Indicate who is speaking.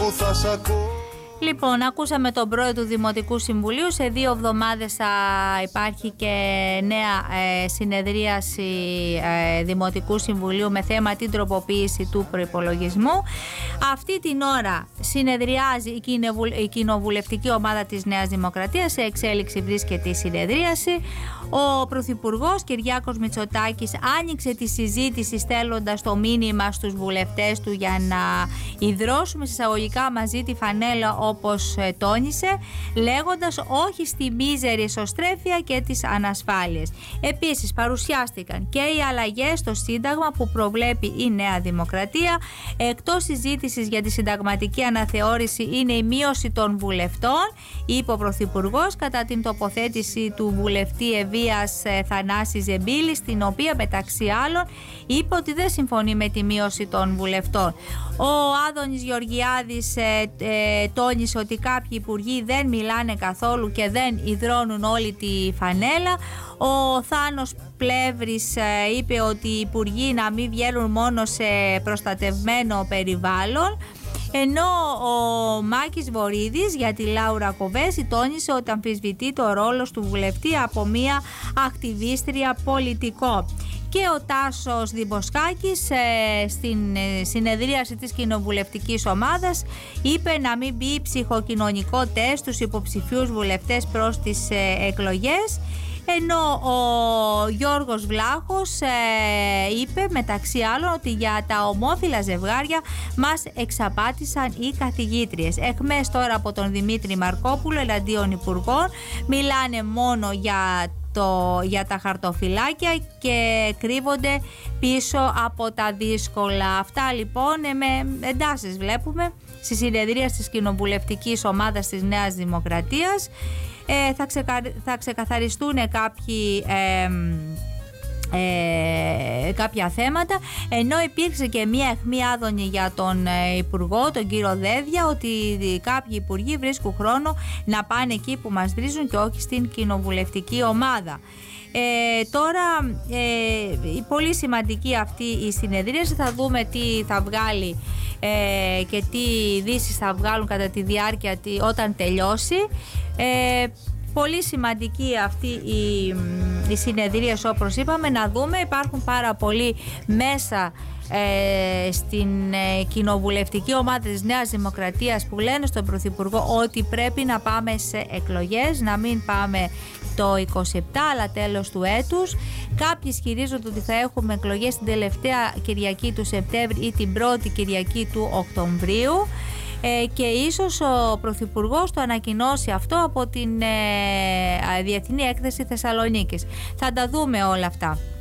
Speaker 1: που θα σ' ακούω.
Speaker 2: Λοιπόν, ακούσαμε τον πρόεδρο του Δημοτικού Συμβουλίου. Σε 2 εβδομάδες θα υπάρχει και νέα συνεδρίαση Δημοτικού Συμβουλίου με θέμα την τροποποίηση του προϋπολογισμού. Αυτή την ώρα συνεδριάζει η κοινοβουλευτική ομάδα της Νέας Δημοκρατίας. Σε εξέλιξη βρίσκεται η συνεδρίαση. Ο Πρωθυπουργός Κυριάκος Μητσοτάκης άνοιξε τη συζήτηση στέλνοντας το μήνυμα στους βουλευτές του για να ιδρώσουμε εισαγωγικά μαζί τη φανέλα, όπως τόνισε, λέγοντας όχι στη μίζερη εσωστρέφεια και τις ανασφάλειες. Επίσης παρουσιάστηκαν και οι αλλαγές στο Σύνταγμα που προβλέπει η Νέα Δημοκρατία. Εκτός συζήτησης για τη συνταγματική αναθεώρηση είναι η μείωση των βουλευτών, είπε ο Πρωθυπουργός κατά την τοποθέτηση του βουλευτή Ευβίας Θανάση Ζεμπίλη, στην οποία μεταξύ άλλων είπε ότι δεν συμφωνεί με τη μείωση των βουλευτών. Ο Άδωνης Γεωργιάδης τόνισε ότι κάποιοι υπουργοί δεν μιλάνε καθόλου και δεν ιδρώνουν όλη τη φανέλα. Ο Θάνος Πλεύρης είπε ότι οι υπουργοί να μην βγαίνουν μόνο σε προστατευμένο περιβάλλον. Ενώ ο Μάκης Βορίδης για τη Λάουρα Κοβέση τόνισε ότι αμφισβητεί το ρόλο του βουλευτή από μία ακτιβίστρια πολιτικό. Και ο Τάσος Δημποσκάκης στην συνεδρίαση της κοινοβουλευτικής ομάδας είπε να μην μπει ψυχοκοινωνικό τεστ στους υποψηφίους βουλευτές προς τις εκλογές. Ενώ ο Γιώργος Βλάχος είπε μεταξύ άλλων ότι για τα ομόφυλα ζευγάρια μας εξαπάτησαν οι καθηγήτριες. Εχμές τώρα από τον Δημήτρη Μαρκόπουλο εναντίον υπουργών, μιλάνε μόνο για τα χαρτοφυλάκια και κρύβονται πίσω από τα δύσκολα. Αυτά λοιπόν με εντάσεις βλέπουμε στη συνεδρία της κοινοβουλευτικής ομάδας της Νέας Δημοκρατίας. Θα ξεκαθαριστούν κάποια θέματα, ενώ υπήρξε και μία αιχμή άδωνη για τον Υπουργό, τον κύριο Δέδια, ότι κάποιοι υπουργοί βρίσκουν χρόνο να πάνε εκεί που μας βρίζουν και όχι στην κοινοβουλευτική ομάδα. Τώρα πολύ σημαντική αυτή η συνεδρίαση, θα δούμε τι θα βγάλει και τι ειδήσεις θα βγάλουν κατά τη διάρκεια όταν τελειώσει. Πολύ σημαντική αυτή η συνεδρίαση, όπως είπαμε, να δούμε. Υπάρχουν πάρα πολλοί μέσα στην κοινοβουλευτική ομάδα της Νέας Δημοκρατίας που λένε στον Πρωθυπουργό ότι πρέπει να πάμε σε εκλογές, να μην πάμε το 27 αλλά τέλος του έτους. Κάποιοι ισχυρίζονται ότι θα έχουμε εκλογές την τελευταία Κυριακή του Σεπτέμβρη ή την πρώτη Κυριακή του Οκτωβρίου. Και ίσως ο Πρωθυπουργός το ανακοινώσει αυτό από την Διεθνή Έκθεση Θεσσαλονίκης. Θα τα δούμε όλα αυτά.